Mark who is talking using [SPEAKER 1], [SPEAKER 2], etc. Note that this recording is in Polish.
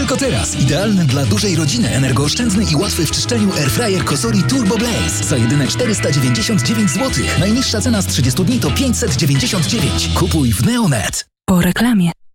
[SPEAKER 1] Tylko teraz. Idealny dla dużej rodziny, energooszczędny i łatwy w czyszczeniu airfryer Cosori Turbo Blaze. Za jedyne 499 zł. Najniższa cena z 30 dni to 599. Kupuj w Neonet.
[SPEAKER 2] Po reklamie.